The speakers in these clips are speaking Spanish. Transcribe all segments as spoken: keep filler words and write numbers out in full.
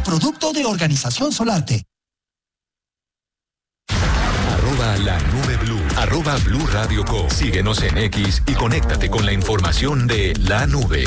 producto de Organización Solarte. Arroba la nube blue, arroba Blue Radio Co. Síguenos en X y conéctate con la información de la nube.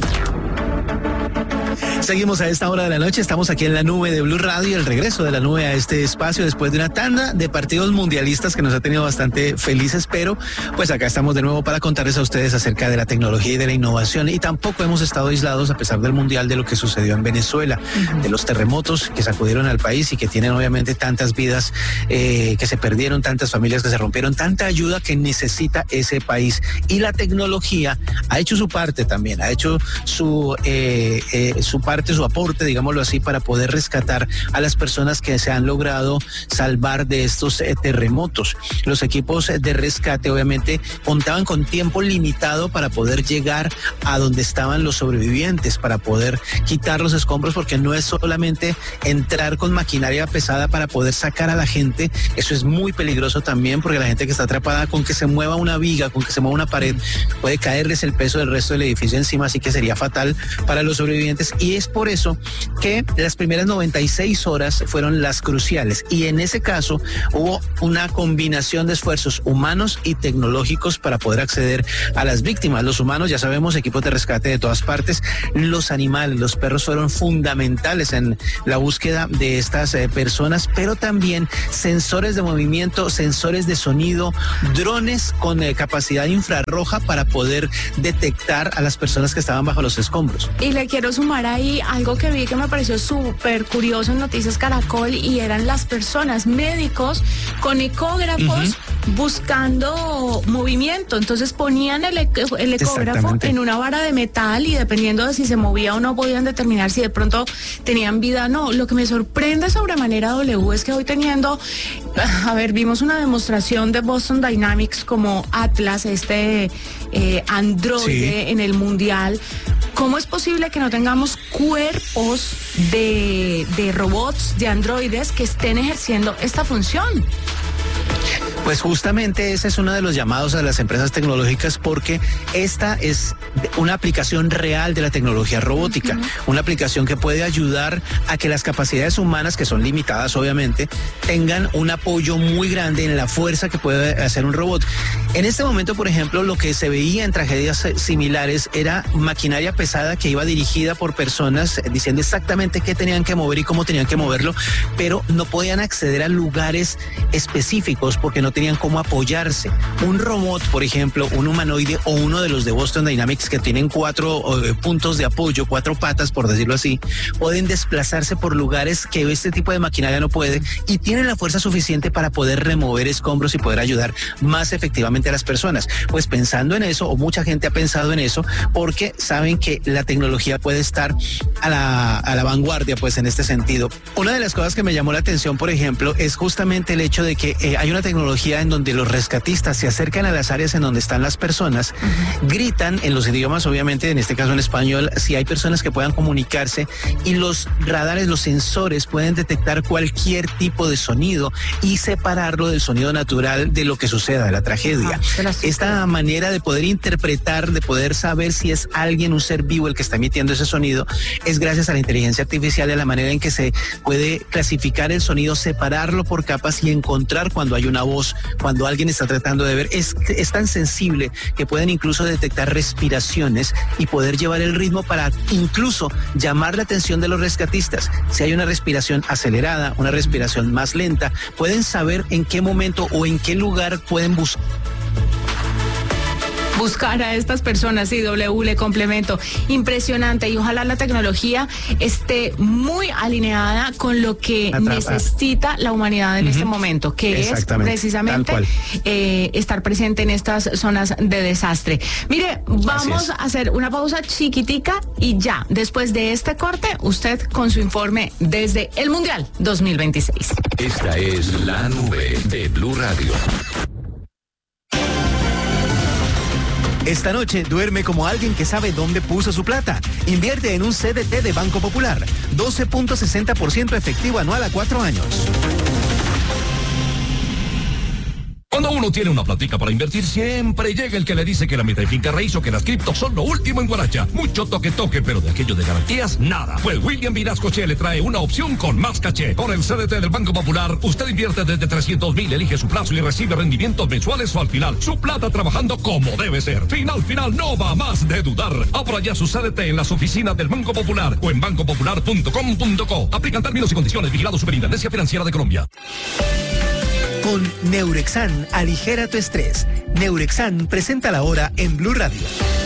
Seguimos a esta hora de la noche, estamos aquí en la nube de Blue Radio, el regreso de la nube a este espacio después de una tanda de partidos mundialistas que nos ha tenido bastante felices, pero pues acá estamos de nuevo para contarles a ustedes acerca de la tecnología y de la innovación, y tampoco hemos estado aislados a pesar del mundial de lo que sucedió en Venezuela, uh-huh. de los terremotos que sacudieron al país y que tienen obviamente tantas vidas eh, que se perdieron, tantas familias que se rompieron, tanta ayuda que necesita ese país, y la tecnología ha hecho su parte también, ha hecho su, eh, eh, su parte, su aporte, digámoslo así, para poder rescatar a las personas que se han logrado salvar de estos eh, terremotos. Los equipos de rescate obviamente contaban con tiempo limitado para poder llegar a donde estaban los sobrevivientes, para poder quitar los escombros, porque no es solamente entrar con maquinaria pesada para poder sacar a la gente, eso es muy peligroso también, porque la gente que está atrapada, con que se mueva una viga, con que se mueva una pared, puede caerles el peso del resto del edificio encima, así que sería fatal para los sobrevivientes, y es por eso que las primeras noventa y seis horas fueron las cruciales, y en ese caso hubo una combinación de esfuerzos humanos y tecnológicos para poder acceder a las víctimas. Los humanos, ya sabemos, equipos de rescate de todas partes, los animales, los perros fueron fundamentales en la búsqueda de estas eh, personas, pero también sensores de movimiento, sensores de sonido, drones con eh, capacidad infrarroja para poder detectar a las personas que estaban bajo los escombros. Y le quiero sumar ahí algo que vi que me pareció súper curioso en Noticias Caracol, y eran las personas, médicos con ecógrafos uh-huh. buscando movimiento. Entonces ponían el, el ecógrafo en una vara de metal, y dependiendo de si se movía o no podían determinar si de pronto tenían vida o no. Lo que me sorprende sobremanera, W, es que hoy teniendo, a ver, vimos una demostración de Boston Dynamics como Atlas, este eh, androide sí. en el mundial. ¿Cómo es posible que no tengamos cuerpos de, de robots, de androides que estén ejerciendo esta función? Pues justamente ese es uno de los llamados a las empresas tecnológicas, porque esta es una aplicación real de la tecnología robótica, uh-huh. una aplicación que puede ayudar a que las capacidades humanas, que son limitadas obviamente, tengan un apoyo muy grande en la fuerza que puede hacer un robot. En este momento, por ejemplo, lo que se veía en tragedias similares era maquinaria pesada que iba dirigida por personas diciendo exactamente qué tenían que mover y cómo tenían que moverlo, pero no podían acceder a lugares específicos porque no tenían cómo apoyarse. Un robot, por ejemplo, un humanoide o uno de los de Boston Dynamics que tienen cuatro eh, puntos de apoyo, cuatro patas, por decirlo así, pueden desplazarse por lugares que este tipo de maquinaria no puede, y tienen la fuerza suficiente para poder remover escombros y poder ayudar más efectivamente a las personas. Pues pensando en eso, o mucha gente ha pensado en eso, porque saben que la tecnología puede estar a la, a la vanguardia, pues en este sentido. Una de las cosas que me llamó la atención, por ejemplo, es justamente el hecho de que eh, hay una tecnología en donde los rescatistas se acercan a las áreas en donde están las personas, uh-huh. gritan en los idiomas, obviamente, en este caso en español, si hay personas que puedan comunicarse, y los radares, los sensores pueden detectar cualquier tipo de sonido y separarlo del sonido natural de lo que suceda, de la tragedia. Uh-huh. Esta manera de poder interpretar, de poder saber si es alguien, un ser vivo el que está emitiendo ese sonido, es gracias a la inteligencia artificial y a la manera en que se puede clasificar el sonido, separarlo por capas y encontrar cuando hay una voz, cuando alguien está tratando de ver. Es, es tan sensible que pueden incluso detectar respiraciones y poder llevar el ritmo para incluso llamar la atención de los rescatistas. Si hay una respiración acelerada, una respiración más lenta, pueden saber en qué momento o en qué lugar pueden buscar. Buscar a estas personas, y W, le complemento, impresionante, y ojalá la tecnología esté muy alineada con lo que Atrapa. necesita la humanidad en uh-huh. este momento, que es precisamente eh, estar presente en estas zonas de desastre. Mire, vamos a hacer una pausa chiquitica y ya, después de este corte, usted con su informe desde el Mundial dos mil veintiséis. Esta es la nube de Blue Radio. Esta noche duerme como alguien que sabe dónde puso su plata. Invierte en un C D T de Banco Popular. doce punto sesenta por ciento efectivo anual a cuatro años. Cuando uno tiene una platica para invertir, siempre llega el que le dice que la mitad de finca raíz o que las criptos son lo último en Guaracha. Mucho toque toque, pero de aquello de garantías, nada. Pues William Vinascoche le trae una opción con más caché. Con el C D T del Banco Popular, usted invierte desde trescientos mil, elige su plazo y recibe rendimientos mensuales o al final. Su plata trabajando como debe ser. Final, final, no va más de dudar. Abra ya su C D T en las oficinas del Banco Popular o en banco popular punto com punto co. Aplican términos y condiciones. Vigilado Superintendencia Financiera de Colombia. Con Neurexan, aligera tu estrés. Neurexan presenta la hora en Blue Radio.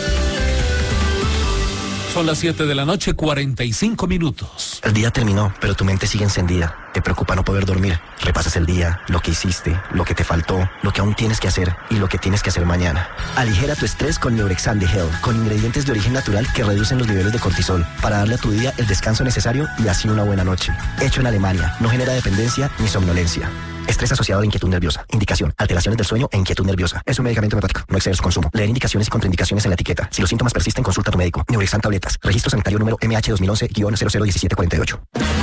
Son las siete de la noche, cuarenta y cinco minutos. El día terminó, pero tu mente sigue encendida. Te preocupa no poder dormir. Repasas el día, lo que hiciste, lo que te faltó, lo que aún tienes que hacer y lo que tienes que hacer mañana. Aligera tu estrés con Neurexan de Hell, con ingredientes de origen natural que reducen los niveles de cortisol, para darle a tu día el descanso necesario y así una buena noche. Hecho en Alemania, no genera dependencia ni somnolencia. Estrés asociado a inquietud nerviosa. Indicación: alteraciones del sueño e inquietud nerviosa. Es un medicamento homeopático. No excede su consumo. Leer indicaciones y contraindicaciones en la etiqueta. Si los síntomas persisten, consulta a tu médico. Neurexan tabletas. Registro sanitario número M H dos mil once guion cero cero diecisiete cuarenta y ocho.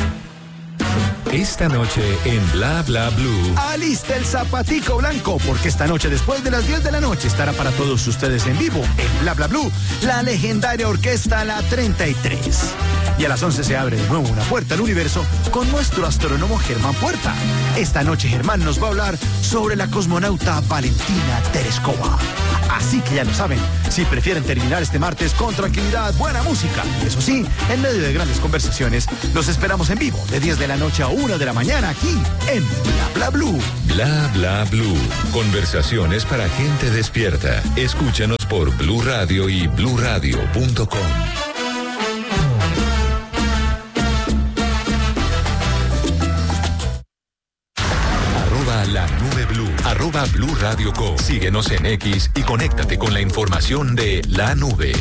Esta noche en Bla Bla Blue. Alista el zapatico blanco, porque esta noche después de las diez de la noche estará para todos ustedes en vivo en Bla Bla Blue la legendaria orquesta La treinta y tres. Y a las once se abre de nuevo una puerta al universo con nuestro astrónomo Germán Puerta. Esta noche Germán nos va a hablar sobre la cosmonauta Valentina Tereskova. Así que ya lo saben, si prefieren terminar este martes con tranquilidad, buena música, y eso sí, en medio de grandes conversaciones, los esperamos en vivo de diez de la noche a una de la mañana aquí en Bla Bla Blue. Bla Bla Blue. Conversaciones para gente despierta. Escúchanos por Blue Radio y blue radio punto com. La Nube Blue, arroba Blue Radio Co. Síguenos en X y conéctate con la información de La Nube.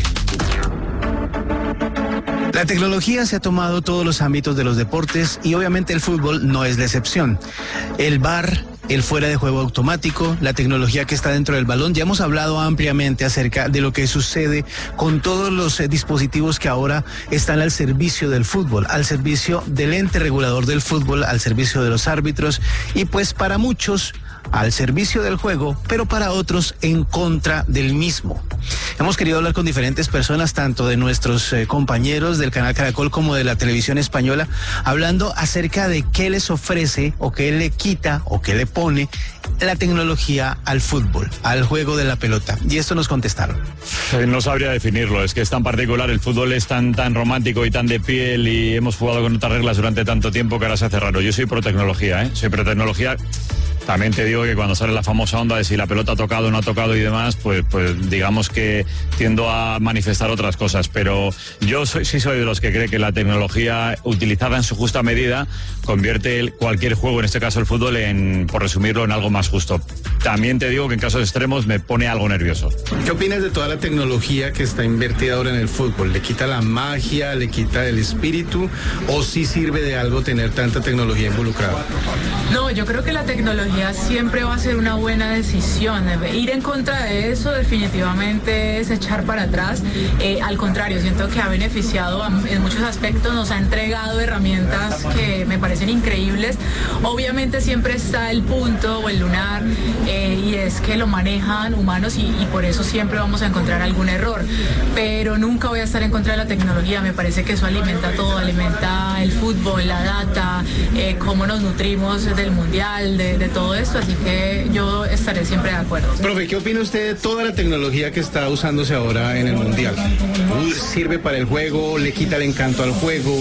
La tecnología se ha tomado todos los ámbitos de los deportes y obviamente el fútbol no es la excepción. El V A R, el fuera de juego automático, la tecnología que está dentro del balón. Ya hemos hablado ampliamente acerca de lo que sucede con todos los eh, dispositivos que ahora están al servicio del fútbol, al servicio del ente regulador del fútbol, al servicio de los árbitros y pues para muchos al servicio del juego, pero para otros en contra del mismo. Hemos querido hablar con diferentes personas, tanto de nuestros eh, compañeros del canal Caracol como de la televisión española, hablando acerca de qué les ofrece o qué le quita o qué le pone la tecnología al fútbol, al juego de la pelota. Y esto nos contestaron. No sabría definirlo, es que es tan particular, el fútbol es tan, tan romántico y tan de piel y hemos jugado con otras reglas durante tanto tiempo que ahora se hace raro. Yo soy pro tecnología, ¿eh? Soy pro tecnología. También te digo que cuando sale la famosa onda de si la pelota ha tocado o no ha tocado y demás, pues, pues digamos que tiendo a manifestar otras cosas. Pero yo soy, sí soy de los que cree que la tecnología utilizada en su justa medida convierte el, cualquier juego, en este caso el fútbol, en, por resumirlo, en algo más justo. También te digo que en casos extremos me pone algo nervioso. ¿Qué opinas de toda la tecnología que está invertida ahora en el fútbol? ¿Le quita la magia, le quita el espíritu o sí sirve de algo tener tanta tecnología involucrada? No, yo creo que la tecnología siempre va a ser una buena decisión. Ir en contra de eso definitivamente es echar para atrás. Eh, al contrario, siento que ha beneficiado en muchos aspectos, nos ha entregado herramientas que me parecen increíbles. Obviamente siempre está el punto o el lunar eh, y es que lo manejan humanos y, y por eso siempre vamos a encontrar algún error. Pero nunca voy a estar en contra de la tecnología. Me parece que eso alimenta todo, alimenta el fútbol, la data, eh, cómo nos nutrimos del mundial, de, de todo esto, así que yo estaré siempre de acuerdo. Profe, ¿qué opina usted de toda la tecnología que está usándose ahora en el mundial? ¿Sirve para el juego? ¿Le quita el encanto al juego?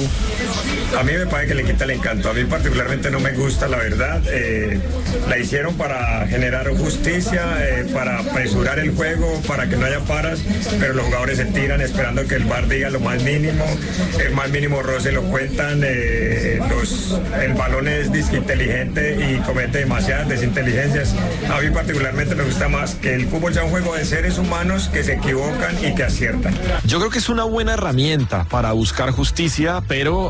A mí me parece que le quita el encanto. A mí particularmente no me gusta, la verdad. Eh, la hicieron para generar justicia, eh, para apresurar el juego, para que no haya paras, pero los jugadores se tiran esperando que el V A R diga lo más mínimo. El más mínimo roce lo cuentan. Eh, los, el balón es disque inteligente y comete demasiadas desinteligencias. A mí particularmente me gusta más que el fútbol sea un juego de seres humanos que se equivocan y que aciertan. Yo creo que es una buena herramienta para buscar justicia, pero al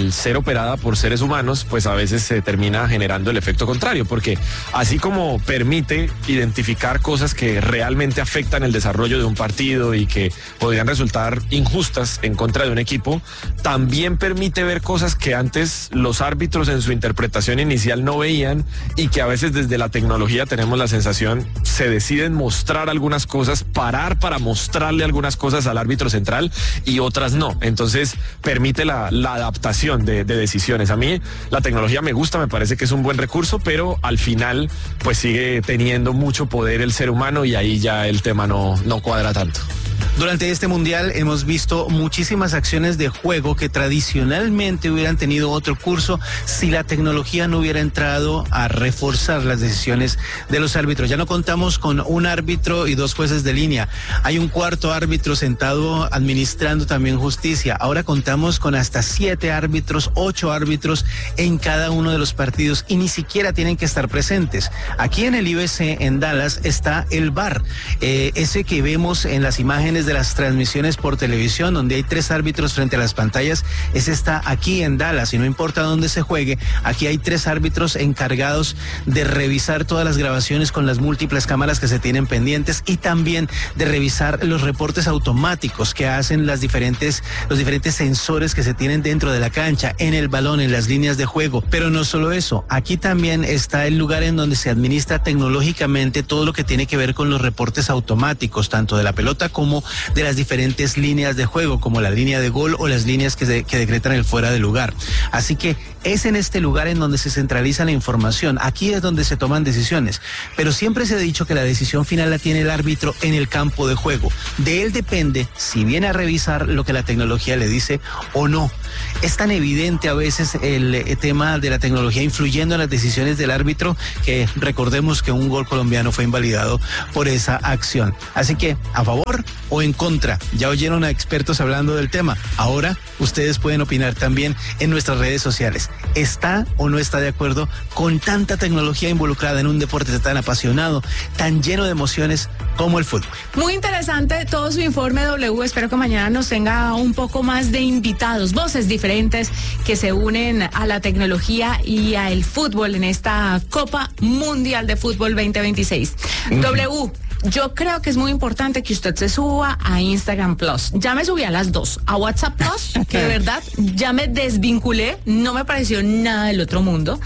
al ser operada por seres humanos, pues a veces se termina generando el efecto contrario, porque así como permite identificar cosas que realmente afectan el desarrollo de un partido y que podrían resultar injustas en contra de un equipo, también permite ver cosas que antes los árbitros en su interpretación inicial no veían y que a veces desde la tecnología tenemos la sensación se deciden mostrar algunas cosas, parar para mostrarle algunas cosas al árbitro central y otras no. Entonces permite la, la adaptación de, de decisiones. A mí la tecnología me gusta, me parece que es un buen recurso, pero al final pues sigue teniendo mucho poder el ser humano y ahí ya el tema no, no cuadra tanto. Durante este mundial hemos visto muchísimas acciones de juego que tradicionalmente hubieran tenido otro curso si la tecnología no hubiera entrado a reforzar las decisiones de los árbitros. Ya no contamos con un árbitro y dos jueces de línea. Hay un cuarto árbitro sentado administrando también justicia. Ahora contamos con hasta siete árbitros, ocho árbitros en cada uno de los partidos y ni siquiera tienen que estar presentes. Aquí en el I B C en Dallas está el V A R, eh, ese que vemos en las imágenes de las transmisiones por televisión, donde hay tres árbitros frente a las pantallas. Ese está aquí en Dallas y no importa dónde se juegue, aquí hay tres árbitros encargados de revisar todas las grabaciones con las múltiples cámaras que se tienen pendientes y también de revisar los reportes automáticos que hacen las diferentes, los diferentes sensores que se tienen dentro de la cancha, en el balón, en las líneas de juego. Pero no solo eso, aquí también está el lugar en donde se administra tecnológicamente todo lo que tiene que ver con los reportes automáticos, tanto de la pelota como de las diferentes líneas de juego, como la línea de gol o las líneas que, se, que decretan el fuera de lugar. Así que es en este lugar en donde se centraliza la información. Aquí es donde se toman decisiones. Pero siempre se ha dicho que la decisión final la tiene el árbitro en el campo de juego. De él depende si viene a revisar lo que la tecnología le dice o no. Es tan evidente a veces el, el tema de la tecnología influyendo en las decisiones del árbitro que recordemos que un gol colombiano fue invalidado por esa acción. Así que, ¿a favor o en contra? Ya oyeron a expertos hablando del tema. Ahora ustedes pueden opinar también en nuestras redes sociales. ¿Está o no está de acuerdo con tanta tecnología involucrada en un deporte tan apasionado, tan lleno de emociones como el fútbol? Muy interesante todo su informe, W. Espero que mañana nos tenga un poco más de invitados, voces diferentes que se unen a la tecnología y al fútbol en esta Copa Mundial de Fútbol veinte veintiséis. Uh-huh. W. Yo creo que es muy importante que usted se suba a Instagram Plus. Ya me subí a las dos. A WhatsApp Plus, que de verdad ya me desvinculé. No me pareció nada del otro mundo.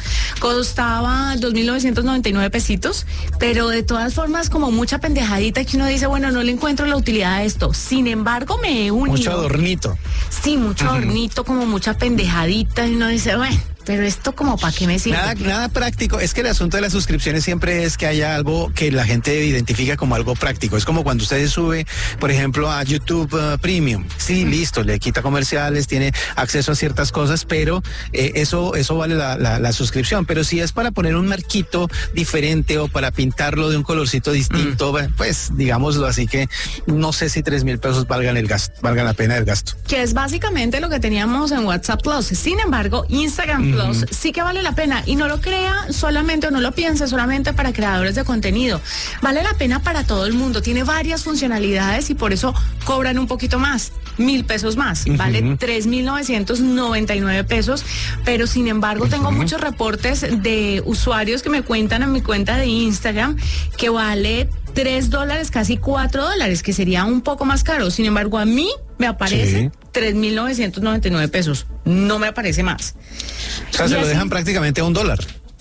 Costaba dos mil novecientos noventa y nueve pesitos. Pero de todas formas, como mucha pendejadita que uno dice, bueno, no le encuentro la utilidad a esto. Sin embargo, me he unido. Mucho adornito. Sí, mucho uh-huh. adornito, como mucha pendejadita. Y uno dice, bueno, pero esto como para qué me sirve. Nada, nada práctico. Es que el asunto de las suscripciones siempre es que haya algo que la gente identifica como algo práctico. Es como cuando usted sube, por ejemplo, a YouTube uh, Premium. Sí, listo, le quita comerciales, tiene acceso a ciertas cosas, pero eh, eso, eso vale la, la, la suscripción. Pero si es para poner un marquito diferente o para pintarlo de un colorcito distinto, mm. pues digámoslo así, que no sé si tres mil pesos valgan el gasto, valgan la pena el gasto. Que es básicamente lo que teníamos en WhatsApp Plus. Sin embargo, Instagram mm. Plus sí que vale la pena, y no lo crea solamente o no lo piense solamente para creadores de contenido. Vale la pena para todo el mundo. Tiene varias funcionalidades y por eso cobran un poquito más, mil pesos más. Uh-huh. Vale tres mil novecientos noventa y nueve pesos, pero sin embargo uh-huh. tengo muchos reportes de usuarios que me cuentan en mi cuenta de Instagram que vale tres dólares, casi cuatro dólares, que sería un poco más caro. Sin embargo, a mí me aparece sí. tres mil novecientos noventa y nueve pesos. No me aparece más. O sea, y se así, lo dejan prácticamente a un dólar.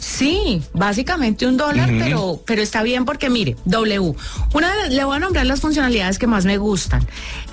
Sí, básicamente un dólar, uh-huh. pero, pero está bien porque mire, W, una de, le voy a nombrar las funcionalidades que más me gustan.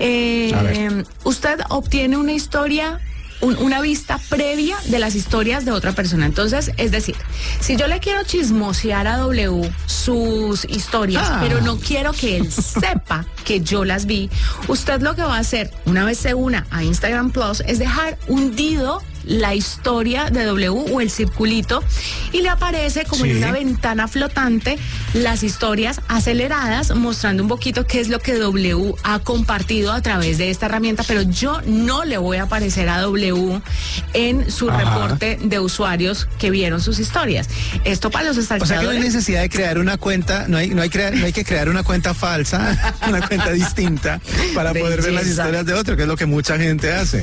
Eh, usted obtiene una historia, un, una vista previa de las historias de otra persona. Entonces, es decir, si yo le quiero chismosear a W sus historias, ah. pero no quiero que él sepa que yo las vi, usted lo que va a hacer, una vez se una a Instagram Plus, es dejar hundido la historia de W o el circulito y le aparece como sí. en una ventana flotante las historias aceleradas mostrando un poquito qué es lo que W ha compartido a través de esta herramienta, pero yo no le voy a aparecer a W en su Ajá. reporte de usuarios que vieron sus historias. Esto para los stalkeadores. O sea que no hay necesidad de crear una cuenta, no hay, no hay, crear, no hay que crear una cuenta falsa, una cuenta distinta para Belleza. poder ver las historias de otro, que es lo que mucha gente hace.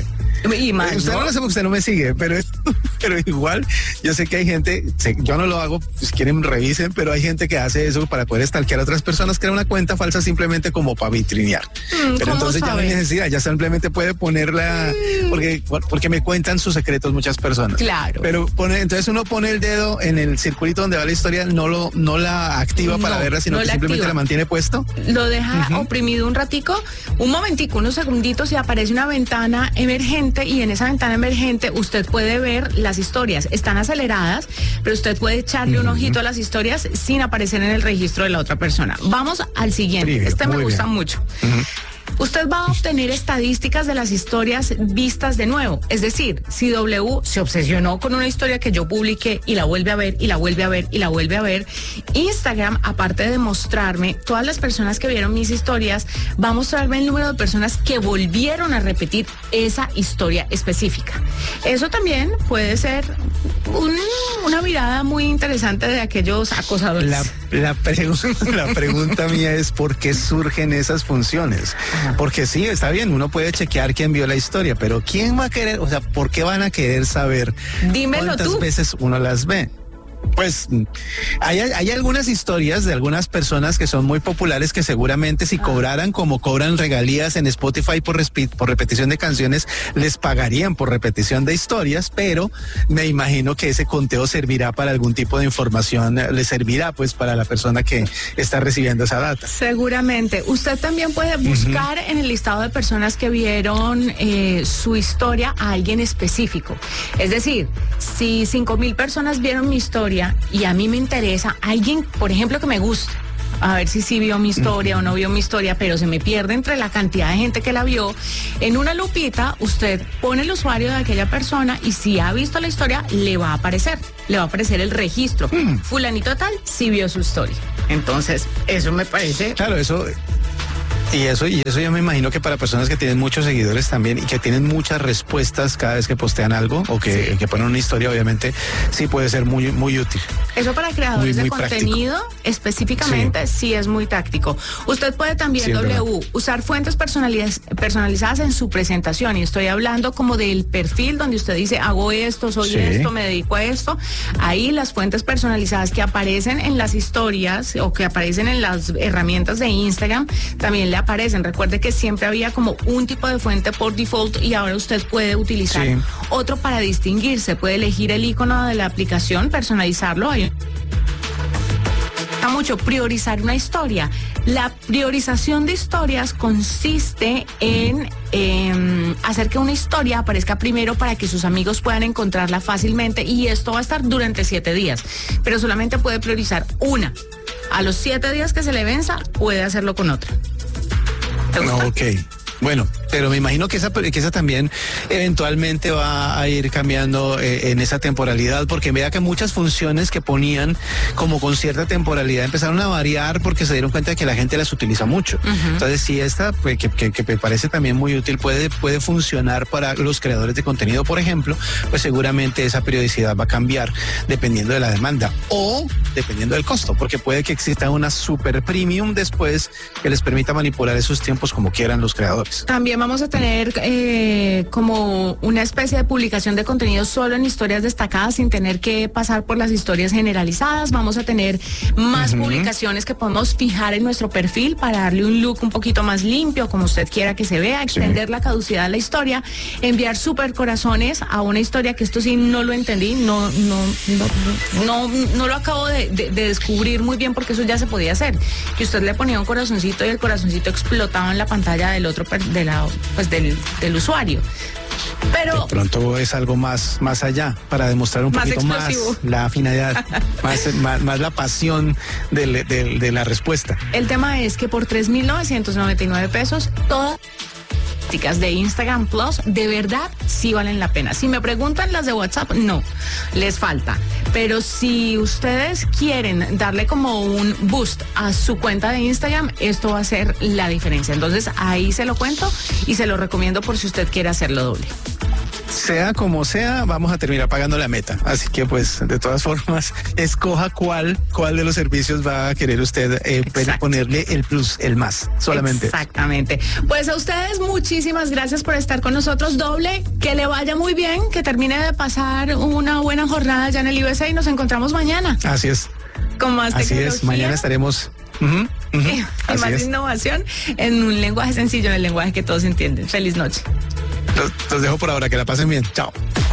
Y más, usted no ¿no? lo hace porque usted no me sigue, pero, pero igual yo sé que hay gente, sé, yo no lo hago, si quieren revisen, pero hay gente que hace eso para poder stalkear a otras personas, crea una cuenta falsa simplemente como para vitrinear. Mm, Pero entonces sabe? ya no hay necesidad, ya simplemente puede ponerla, mm. porque, porque me cuentan sus secretos muchas personas. Claro. Pero pone, entonces uno pone el dedo en el circulito donde va la historia, no lo, no la activa No, para verla, sino no que la simplemente activa. la mantiene puesto. Lo deja Ujú. oprimido un ratico, un momentico, unos segunditos y aparece una ventana emergente y en esa ventana emergente usted puede ver las historias. Están aceleradas, pero usted puede echarle un ojito a las historias sin aparecer en el registro de la otra persona. Vamos al siguiente. Trivia, este me muy gusta bien. mucho. Ujú. Usted va a obtener estadísticas de las historias vistas de nuevo. Es decir, si W se obsesionó con una historia que yo publiqué y la vuelve a ver y la vuelve a ver y la vuelve a ver, Instagram, aparte de mostrarme todas las personas que vieron mis historias, va a mostrarme el número de personas que volvieron a repetir esa historia específica. Eso también puede ser un- una mirada muy interesante de aquellos acosadores. La, la, pregu- la pregunta mía es ¿por qué surgen esas funciones? Porque sí, está bien, uno puede chequear quién vio la historia, pero ¿quién va a querer, o sea, por qué van a querer saber Dímelo cuántas tú. veces uno las ve? Pues hay, hay algunas historias de algunas personas que son muy populares que seguramente si cobraran como cobran regalías en Spotify por, respi- por repetición de canciones, les pagarían por repetición de historias, pero me imagino que ese conteo servirá para algún tipo de información, eh, le servirá pues para la persona que está recibiendo esa data. Seguramente. Usted también puede buscar en el listado de personas que vieron eh, su historia a alguien específico. Es decir, si cinco mil personas vieron mi historia y a mí me interesa alguien, por ejemplo, que me gusta, a ver si sí vio mi historia uh-huh. o no vio mi historia, pero se me pierde entre la cantidad de gente que la vio, en una lupita usted pone el usuario de aquella persona y si ha visto la historia, le va a aparecer, le va a aparecer el registro. Uh-huh. Fulanito tal, sí vio su historia. Entonces, eso me parece... Claro, eso... Y eso, y eso yo me imagino que para personas que tienen muchos seguidores también y que tienen muchas respuestas cada vez que postean algo o que, sí. que ponen una historia, obviamente, sí puede ser muy, muy útil. Eso para creadores muy, muy de contenido, práctico. Específicamente, sí. sí es muy táctico. Usted puede también, sí, W, verdad. usar fuentes personalizadas, personalizadas en su presentación. Y estoy hablando como del perfil donde usted dice, hago esto, soy sí. esto, me dedico a esto. Ahí las fuentes personalizadas que aparecen en las historias o que aparecen en las herramientas de Instagram, también le aparecen. Recuerde que siempre había como un tipo de fuente por default y ahora usted puede utilizar sí. otro para distinguirse. Puede elegir el icono de la aplicación, personalizarlo. Hay mucho priorizar una historia. La priorización de historias consiste en eh, hacer que una historia aparezca primero para que sus amigos puedan encontrarla fácilmente y esto va a estar durante siete días, pero solamente puede priorizar una. A los siete días que se le venza, puede hacerlo con otra. No, ok. Bueno, pero me imagino que esa, que esa también eventualmente va a ir cambiando eh, en esa temporalidad, porque vea que muchas funciones que ponían como con cierta temporalidad empezaron a variar porque se dieron cuenta de que la gente las utiliza mucho. Uh-huh. Entonces, si esta, pues, que, que, que me parece también muy útil, puede, puede funcionar para los creadores de contenido, por ejemplo, pues seguramente esa periodicidad va a cambiar dependiendo de la demanda o dependiendo del costo, porque puede que exista una super premium después que les permita manipular esos tiempos como quieran los creadores. También vamos a tener eh, como una especie de publicación de contenido solo en historias destacadas sin tener que pasar por las historias generalizadas. Vamos a tener más uh-huh. publicaciones que podemos fijar en nuestro perfil para darle un look un poquito más limpio, como usted quiera que se vea, extender sí. la caducidad de la historia, enviar super corazones a una historia que esto sí no lo entendí, no, no, no, no, no lo acabo de, de, de descubrir muy bien porque eso ya se podía hacer, que usted le ponía un corazoncito y el corazoncito explotaba en la pantalla del otro de la, pues del, del usuario. Pero de pronto es algo más, más allá, para demostrar un más poquito explosivo. más la finalidad, más, más, más la pasión de, de, de la respuesta. El tema es que por tres mil novecientos noventa y nueve pesos, todas de Instagram Plus de verdad sí valen la pena. Si me preguntan las de WhatsApp, no, les falta. Pero si ustedes quieren darle como un boost a su cuenta de Instagram, esto va a ser la diferencia. Entonces ahí se lo cuento y se lo recomiendo por si usted quiere hacerlo doble. sea como sea, vamos a terminar pagando la meta. Así que pues de todas formas, escoja cuál, cuál de los servicios va a querer usted eh, ponerle el plus, el más, solamente. Exactamente. Pues a ustedes muchísimas gracias por estar con nosotros. Doble, que le vaya muy bien, que termine de pasar una buena jornada ya en el I B C y nos encontramos mañana. Así es. Con más Así tecnología. es, mañana estaremos... Uh-huh, uh-huh. Y Así más es. innovación en un lenguaje sencillo, en el lenguaje que todos entienden. Feliz noche. Los, los dejo por ahora, que la pasen bien. Chao.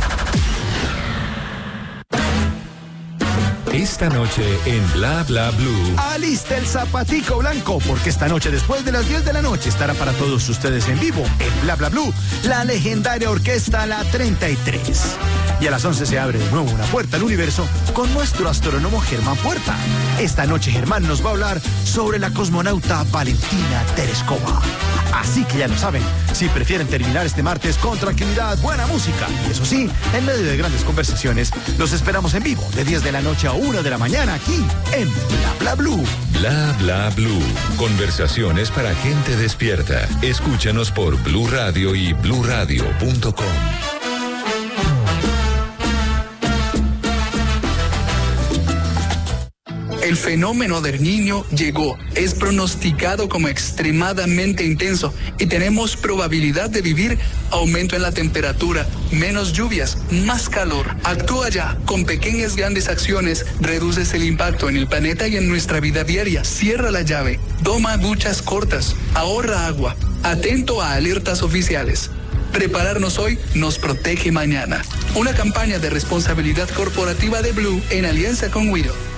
Esta noche en Bla Bla Blue. Alista el zapatico blanco, porque esta noche después de las diez de la noche estará para todos ustedes en vivo en Bla Bla Blue, la legendaria orquesta La treinta y tres. Y a las once se abre de nuevo una puerta al universo con nuestro astrónomo Germán Puerta. Esta noche Germán nos va a hablar sobre la cosmonauta Valentina Tereskova. Así que ya lo saben, si prefieren terminar este martes con tranquilidad, buena música, y eso sí, en medio de grandes conversaciones, los esperamos en vivo de diez de la noche a una de la mañana aquí en Bla Bla Blue. Bla Bla Blue. Conversaciones para gente despierta. Escúchanos por Blue Radio y blue radio punto com. El fenómeno del Niño llegó, es pronosticado como extremadamente intenso y tenemos probabilidad de vivir aumento en la temperatura, menos lluvias, más calor. Actúa ya, con pequeñas grandes acciones reduces el impacto en el planeta y en nuestra vida diaria. Cierra la llave, toma duchas cortas, ahorra agua, atento a alertas oficiales. Prepararnos hoy nos protege mañana. Una campaña de responsabilidad corporativa de Blue en alianza con Wido.